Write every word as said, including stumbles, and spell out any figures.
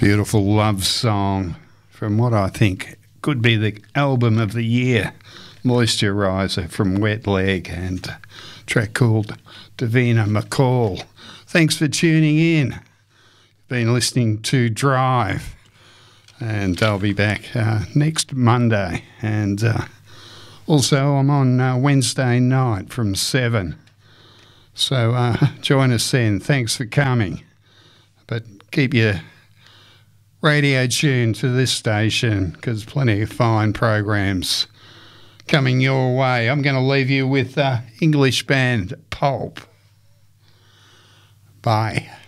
Beautiful love song from what I think could be the album of the year, Moisturiser from Wet Leg, and a track called Davina McCall. Thanks for tuning in. Been listening to Drive, and I'll be back uh, next Monday. And uh, also I'm on uh, Wednesday night from seven. So uh, join us then. Thanks for coming. But keep your radio tuned to this station because plenty of fine programs coming your way. I'm going to leave you with uh, English band Pulp. Bye.